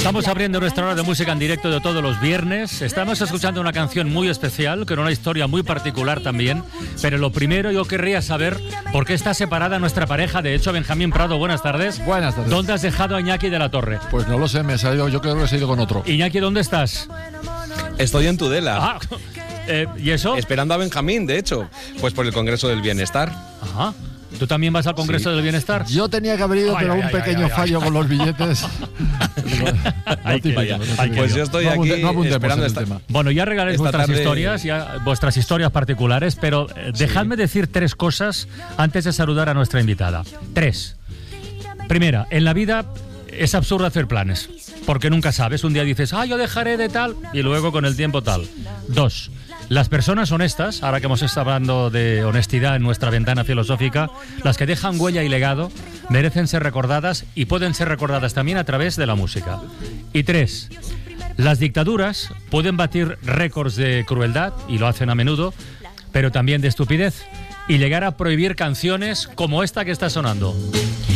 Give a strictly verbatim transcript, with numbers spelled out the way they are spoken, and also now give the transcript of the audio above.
Estamos abriendo nuestra hora de música en directo de todos los viernes. Estamos escuchando una canción muy especial, con una historia muy particular también. Pero lo primero, yo querría saber por qué está separada nuestra pareja. De hecho, Benjamín Prado, buenas tardes. Buenas tardes. ¿Dónde has dejado a Iñaki de la Torre? Pues no lo sé, me he salido, yo creo que se ha ido con otro. Iñaki, ¿dónde estás? Estoy en Tudela. Ah, eh, ¿y eso? Esperando a Benjamín, de hecho. Pues por el Congreso del Bienestar. Ajá. ¿Tú también vas al Congreso Sí. del Bienestar? Yo tenía que haber ido, Ay, pero ay, un ay, pequeño ay, ay, fallo ay. con los billetes. Ay, que- Vaya, ay, que pues yo. yo estoy No abunde- aquí no abundemos esperando en el esta... tema. Bueno, ya regaláis Esta vuestras tarde- historias, ya vuestras historias particulares, pero eh, dejadme decir tres cosas antes de saludar a nuestra invitada. Tres. Primera, en la vida es absurdo hacer planes, porque nunca sabes. Un día dices, ah, yo dejaré de tal, y luego con el tiempo tal. Dos. Las personas honestas, ahora que hemos estado hablando de honestidad en nuestra ventana filosófica, las que dejan huella y legado, merecen ser recordadas y pueden ser recordadas también a través de la música. Y tres, las dictaduras pueden batir récords de crueldad, y lo hacen a menudo, pero también de estupidez, y llegar a prohibir canciones como esta que está sonando.